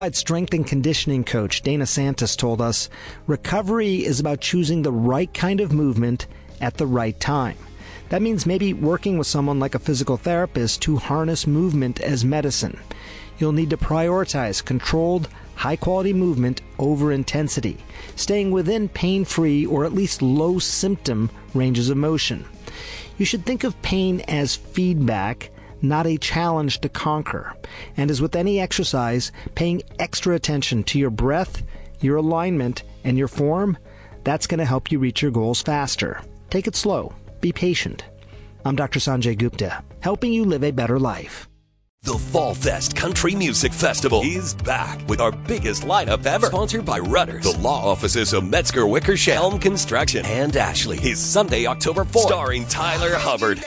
Strength and conditioning coach Dana Santos told us recovery is about choosing the right kind of movement at the right time. That means maybe working with someone like a physical therapist to harness movement as medicine. You'll need to prioritize controlled, high-quality movement over intensity, staying within pain-free or at least low-symptom ranges of motion. You should think of pain as feedback, not a challenge to conquer. And as with any exercise, paying extra attention to your breath, your alignment, and your form, that's going to help you reach your goals faster. Take it slow. Be patient. I'm Dr. Sanjay Gupta, helping you live a better life. The Fall Fest Country Music Festival is back with our biggest lineup ever. Sponsored by Rudders, the law offices of Metzger Wickersham, Helm Construction, and Ashley. Is Sunday, October 4th. Starring Tyler Hubbard,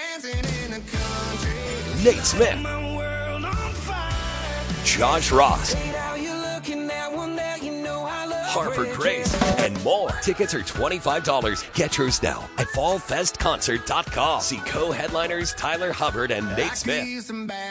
Nate Smith, Josh Ross, Harper Grace, and more. Tickets are $25. Get yours now at fallfestconcert.com. See co-headliners Tyler Hubbard and Nate Smith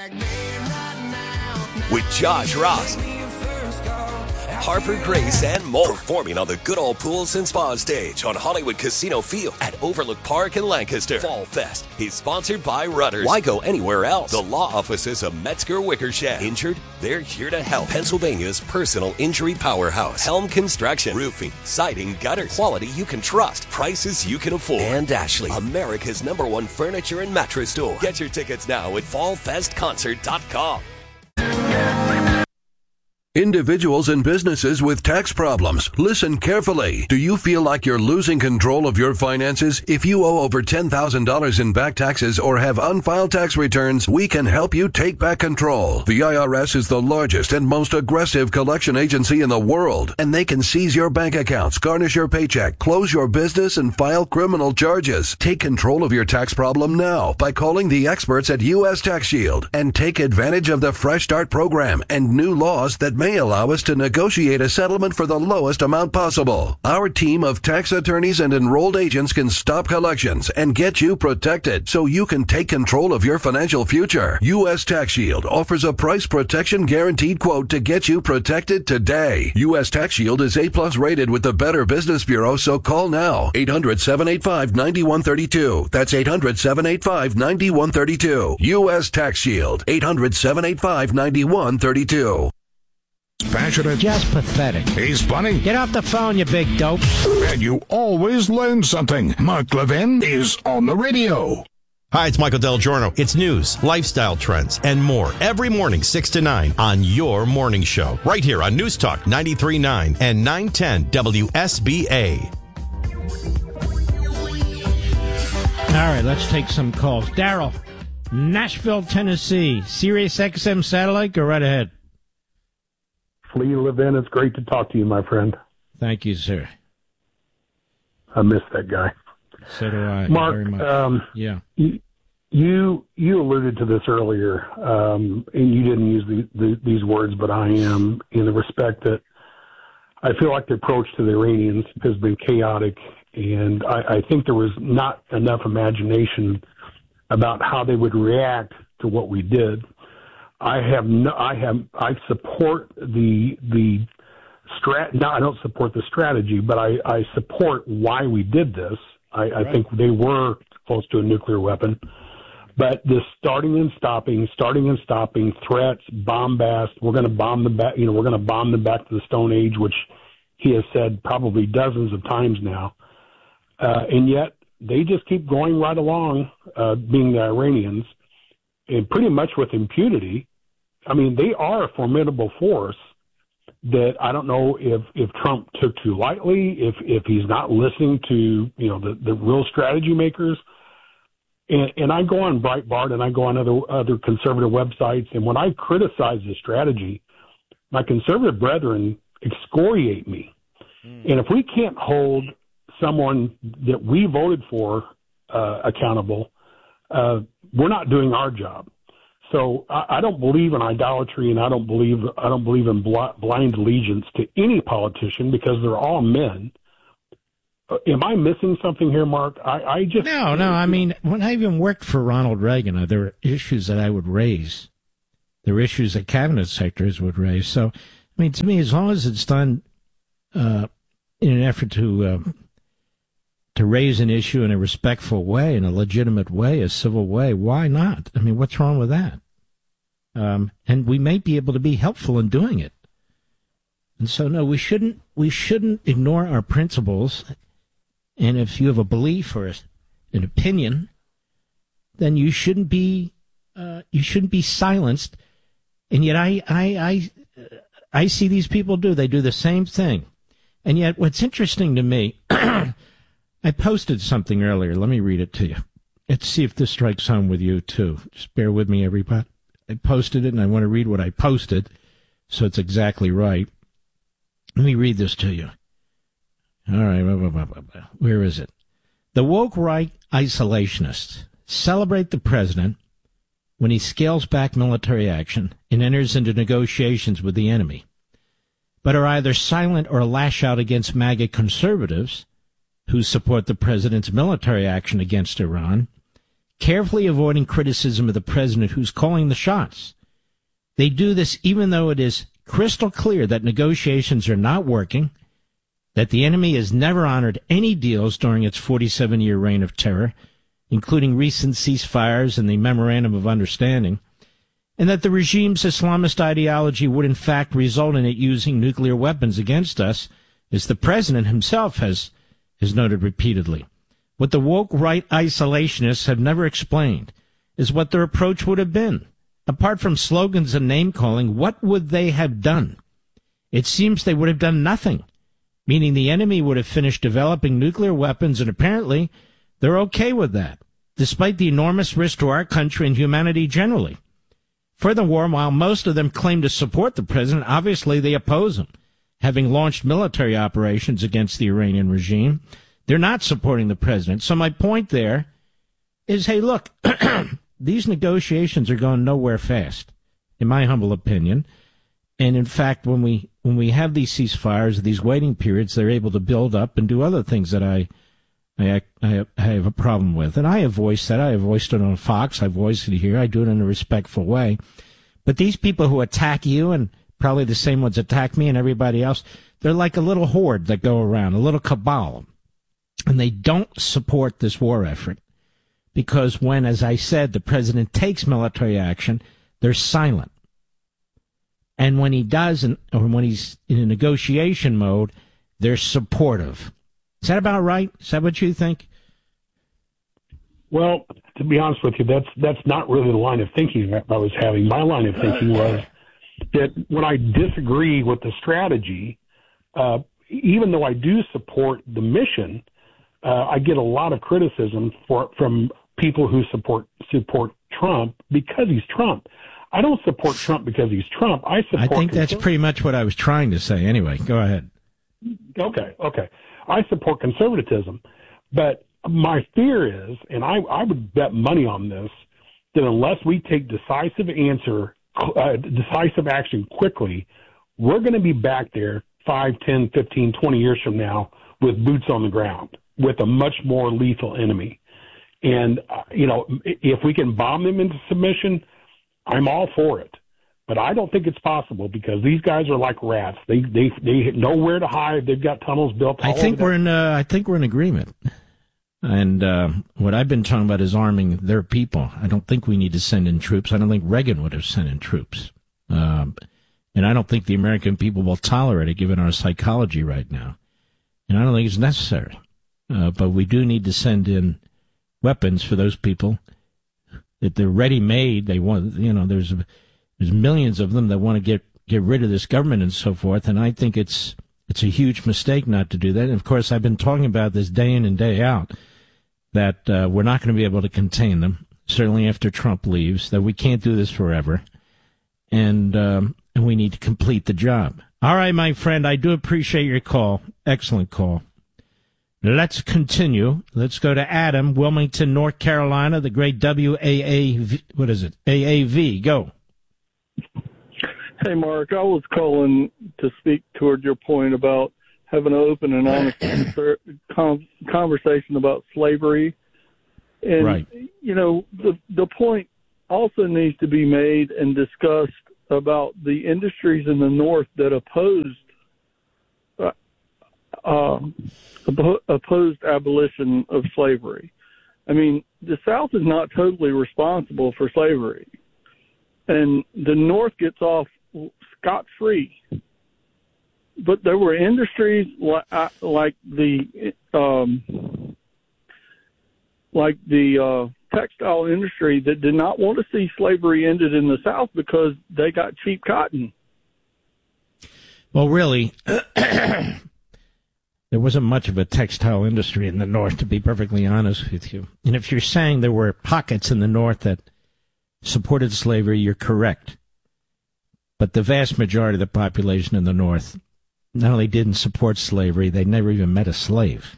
with Josh Ross, Harper Grace, and more. Performing on the Good Old Pools and Spa stage on Hollywood Casino Field at Overlook Park in Lancaster. Fall Fest is sponsored by Rudders. Why go anywhere else? The law offices of Metzger Wickersham. Injured? They're here to help. Pennsylvania's personal injury powerhouse. Helm Construction. Roofing, siding, gutters. Quality you can trust. Prices you can afford. And Ashley, America's #1 furniture and mattress store. Get your tickets now at fallfestconcert.com. Individuals and businesses with tax problems, listen carefully. Do you feel like you're losing control of your finances? If you owe over $10,000 in back taxes or have unfiled tax returns, we can help you take back control. The IRS is the largest and most aggressive collection agency in the world, and they can seize your bank accounts, garnish your paycheck, close your business, and file criminal charges. Take control of your tax problem now by calling the experts at U.S. Tax Shield and take advantage of the Fresh Start program and new laws that may allow us to negotiate a settlement for the lowest amount possible. Our team of tax attorneys and enrolled agents can stop collections and get you protected so you can take control of your financial future. U.S. Tax Shield offers a price protection guaranteed quote to get you protected today. U.S. Tax Shield is A+ rated with the Better Business Bureau, so call now. 800-785-9132. That's 800-785-9132. U.S. Tax Shield. 800-785-9132. Passionate. Just pathetic. He's funny. Get off the phone, you big dope. And you always learn something. Mark Levin is on the radio. Hi, it's Michael Del Giorno. It's news, lifestyle trends, and more every morning, 6 to 9 on your morning show. Right here on News Talk 93.9 and 910 WSBA. All right, let's take some calls. Daryl, Nashville, Tennessee. Sirius XM satellite, go right ahead. Lee Levin, it's great to talk to you, my friend. Thank you, sir. I miss that guy. So do I. Mark, very much. Yeah. You alluded to this earlier, and you didn't use these words, but I am, in the respect that I feel like the approach to the Iranians has been chaotic, and I think there was not enough imagination about how they would react to what we did. I support the no, I don't support the strategy, but I support why we did this. I think they were close to a nuclear weapon, but this starting and stopping, threats, bombast. We're going to bomb them back. We're going to bomb them back to the Stone Age, which he has said probably dozens of times now, and yet they just keep going right along, being the Iranians, and pretty much with impunity. I mean, they are a formidable force that I don't know if Trump took too lightly, if he's not listening to, the real strategy makers. And I go on Breitbart and I go on other conservative websites, and when I criticize the strategy, my conservative brethren excoriate me. And if we can't hold someone that we voted for accountable, we're not doing our job. So I don't believe in idolatry, and I don't believe in blind allegiance to any politician, because they're all men. Am I missing something here, Mark? I just no. I mean, when I even worked for Ronald Reagan, there were issues that I would raise. There were issues that cabinet secretaries would raise. So I mean, to me, as long as it's done in an effort to raise an issue in a respectful way, in a legitimate way, a civil way, why not? I mean, what's wrong with that? And we may be able to be helpful in doing it. And so, no, we shouldn't ignore our principles. And if you have a belief or an opinion, then you shouldn't be silenced. And yet, I see these people do. They do the same thing. And yet, what's interesting to me, I posted something earlier. Let me read it to you. Let's see if this strikes home with you, too. Just bear with me, everybody. I posted it, and I want to read what I posted, so it's exactly right. Let me read this to you. All right. Where is it? The woke right isolationists celebrate the president when he scales back military action and enters into negotiations with the enemy, but are either silent or lash out against MAGA conservatives who support the president's military action against Iran, carefully avoiding criticism of the president who's calling the shots. They do this even though it is crystal clear that negotiations are not working, that the enemy has never honored any deals during its 47-year reign of terror, including recent ceasefires and the Memorandum of Understanding, and that the regime's Islamist ideology would in fact result in it using nuclear weapons against us, as the president himself has noted repeatedly. What the woke right isolationists have never explained is what their approach would have been. Apart from slogans and name-calling, what would they have done? It seems they would have done nothing, meaning the enemy would have finished developing nuclear weapons, and apparently they're okay with that, despite the enormous risk to our country and humanity generally. Furthermore, while most of them claim to support the president, obviously they oppose him. Having launched military operations against the Iranian regime, they're not supporting the president. So my point there is, hey, look, these negotiations are going nowhere fast, in my humble opinion. And in fact, when we have these ceasefires, these waiting periods, they're able to build up and do other things that I have a problem with. And I have voiced that. I have voiced it on Fox. I've voiced it here. I do it in a respectful way. But these people who attack you, and probably the same ones attack me and everybody else, they're like a little horde that go around, a little cabal. And they don't support this war effort because when, as I said, the president takes military action, they're silent. And when he does, or when he's in a negotiation mode, they're supportive. Is that about right? Is that what you think? Well, to be honest with you, that's not really the line of thinking that I was having. My line of thinking was that when I disagree with the strategy, even though I do support the mission, I get a lot of criticism from people who support Trump because he's Trump. I don't support Trump because he's Trump. I think that's pretty much what I was trying to say. Anyway, go ahead. Okay. I support conservatism, but my fear is, and I would bet money on this, that unless we take decisive action quickly, we're going to be back there 5, 10, 15, 20 years from now with boots on the ground, with a much more lethal enemy. And, if we can bomb them into submission, I'm all for it. But I don't think it's possible because these guys are like rats. They know where to hide. They've got tunnels built. I think we're in agreement. And what I've been talking about is arming their people. I don't think we need to send in troops. I don't think Reagan would have sent in troops. And I don't think the American people will tolerate it given our psychology right now. And I don't think it's necessary. But we do need to send in weapons for those people that they're ready-made. They want, there's millions of them that want to get rid of this government and so forth. And I think it's a huge mistake not to do that. And of course, I've been talking about this day in and day out, that we're not going to be able to contain them, certainly after Trump leaves, that we can't do this forever. And we need to complete the job. All right, my friend, I do appreciate your call. Excellent call. Let's continue. Let's go to Adam, Wilmington, North Carolina, the great WAAV. What is it? AAV. Go. Hey, Mark, I was calling to speak toward your point about having an open and honest conversation about slavery. And, right. The point also needs to be made and discussed about the industries in the North that opposed abolition of slavery. I mean, the South is not totally responsible for slavery, and the North gets off scot-free. But there were industries like the textile industry that did not want to see slavery ended in the South because they got cheap cotton. Well, really, there wasn't much of a textile industry in the North, to be perfectly honest with you. And if you're saying there were pockets in the North that supported slavery, you're correct. But the vast majority of the population in the North not only didn't support slavery, they never even met a slave.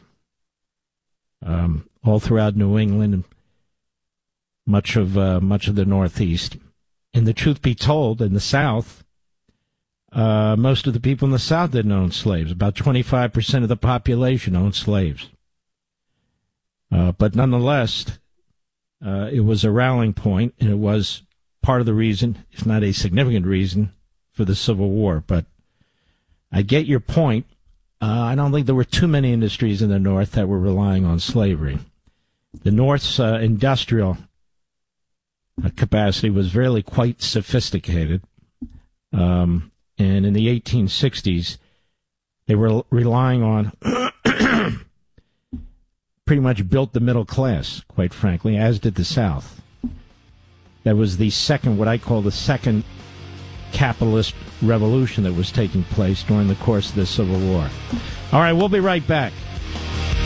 All throughout New England and much of the Northeast. And the truth be told, in the South, most of the people in the South didn't own slaves. About 25% of the population owned slaves. But nonetheless, it was a rallying point, and it was part of the reason, if not a significant reason, for the Civil War. But I get your point. I don't think there were too many industries in the North that were relying on slavery. The North's industrial capacity was really quite sophisticated. And in the 1860s, they were relying on pretty much built the middle class, quite frankly, as did the South. That was the second, what I call the second capitalist revolution that was taking place during the course of the Civil War. All right, we'll be right back.